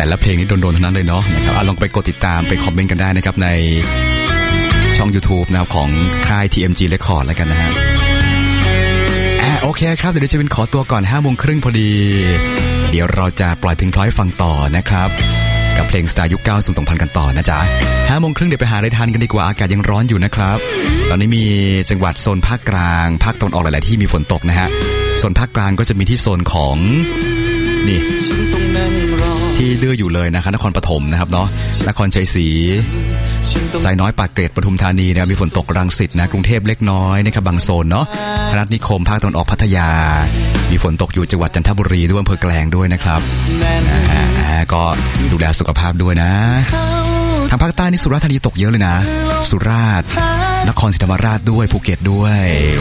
ละเพลงนี้โดนๆทั้งนั้นเลยเนาะนะครับลองไปกดติดตามไปคอมเมนต์กันได้นะครับในช่อง YouTube นะครับของค่าย TMG Record แล้วกันนะฮะโอเคครับเดี๋ยวจะเป็นขอตัวก่อน 5:30 พอดีเดี๋ยวเราจะปล่อยเพลงเพราะให้ฟังต่อนะครับกับเพลงสไตล์ยุค 90 2000 กันต่อนะจ๊ะ 5:30 เดี๋ยวไปหาอะไรทานกันดีกว่าอากาศยังร้อนอยู่นะครับตอนนี้มีจังหวัดโซนภาคกลางภาคตะวันออกหลายๆที่มีฝนตกนะฮะโซนภาคกลางก็จะมีที่โซนของนี่ที่ดื้ออยู่เลยนะครับนครปฐมนะครับเนาะนครชัยศรีไซน้อยปากเกร็ดปทุมธานีนะครับมีฝนตกรังสิตนะกรุงเทพเล็กน้อยนะครับบางโซนเนาะพนัสนิคมภาคตะวันออกพัทยามีฝนตกอยู่จังหวัดจันทบุรีด้วยอำเภอแกลงด้วยนะครับก็ดูแลสุขภาพด้วยนะทางภาคใต้นี่สุราษฎร์ธานีตกเยอะเลยนะสุราษฎร์นครศรีธรรมราชด้วยภูเก็ตด้วย